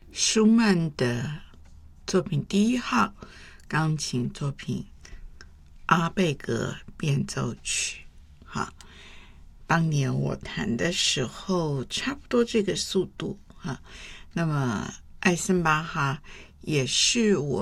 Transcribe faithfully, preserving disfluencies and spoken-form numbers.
舒曼的作品第一号钢琴作品阿贝格变奏曲。好，当年我弹的时候差不多这个速度哈。那么艾森巴哈也是我